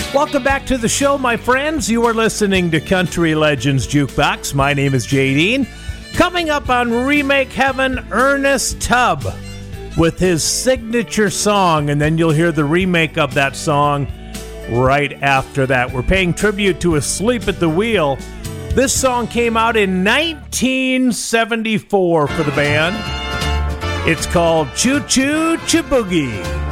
Welcome back to the show, my friends. You are listening to Country Legends Jukebox. My name is Jay Dean. Coming up on Remake Heaven, Ernest Tubb with his signature song, and then you'll hear the remake of that song right after that. We're paying tribute to Asleep at the Wheel. This song came out in 1974 for the band. It's called Choo Choo Chiboogie.